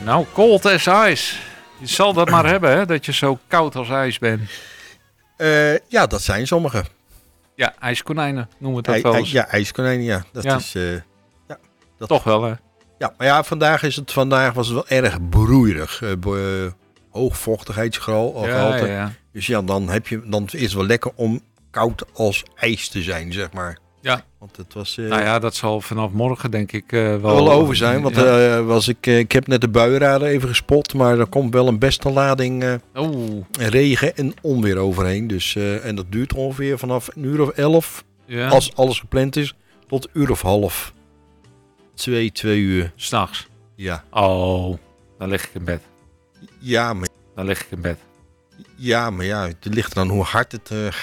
Nou, cold as ice. Je zal dat maar hebben, hè, dat je zo koud als ijs bent. Ja, dat zijn sommige. Ja, ijskonijnen noemen we dat wel eens. Ja, ijskonijnen, ja. Dat Ja. is... dat... Toch wel, hè? Ja, maar ja, vandaag was het wel erg broeierig. Hoogvochtigheidsgehalte. Ja. Dus ja, dan is het wel lekker om koud als ijs te zijn, zeg maar. Ja. Want het was... Nou ja, dat zal vanaf morgen denk ik wel over zijn. Want ik heb net de buienradar even gespot. Maar er komt wel een beste lading regen en onweer overheen. Dus, en dat duurt ongeveer vanaf 11:00. Ja. Als alles gepland is. Tot 1:30. 2 uur. 's Nachts. Ja. Oh, dan lig ik in bed. Ja, maar Dan lig ik in bed. ja, het ligt eraan hoe hard het